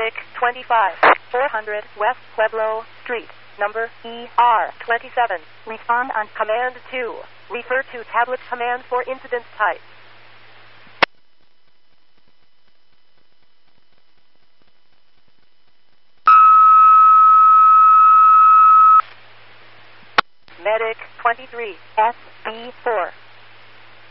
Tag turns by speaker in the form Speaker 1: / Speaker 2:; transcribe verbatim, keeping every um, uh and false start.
Speaker 1: Medic twenty-five, four hundred West Pueblo Street, number E R twenty-seven. Respond on Command two. Refer to tablet command for incident type. Medic twenty-three, S B four.